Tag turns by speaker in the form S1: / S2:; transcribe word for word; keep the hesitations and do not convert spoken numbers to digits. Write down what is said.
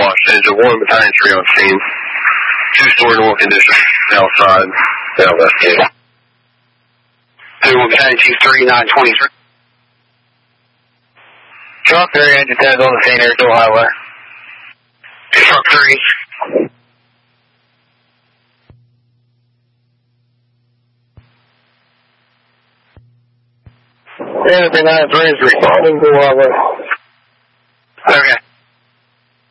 S1: wash. Engine one battalion three on scene. Two-story normal condition. Outside. Down west gate.
S2: Two one battalion two three nine twenty three.
S3: Truck three, engine ten is on the scene, Airfield Highway.
S2: Truck three.
S3: Engine nine three is responding to Highway.
S2: Okay.